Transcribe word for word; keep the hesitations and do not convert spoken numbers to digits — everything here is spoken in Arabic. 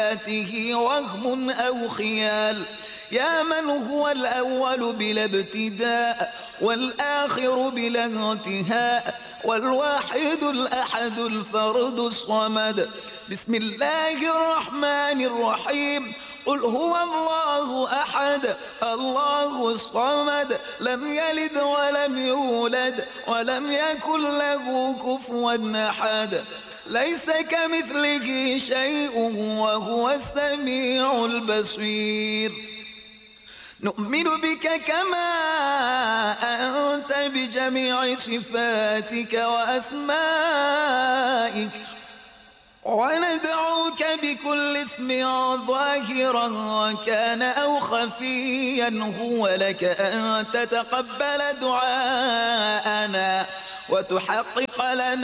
صفاته وهم أو خيال، يا من هو الأول بلا ابتداء والآخر بلا انتهاء والواحد الأحد الفرد الصمد. بسم الله الرحمن الرحيم. قل هو الله أحد الله الصمد لم يلد ولم يولد ولم يكن له كفوا أحد، ليس كمثله شيء وهو السميع البصير. نؤمن بك كما أنت بجميع صفاتك وأسمائك، وندعوك بكل اسم ظاهرا كان أو خفيا هو لك أن تتقبل دعاءنا وتحقق لنا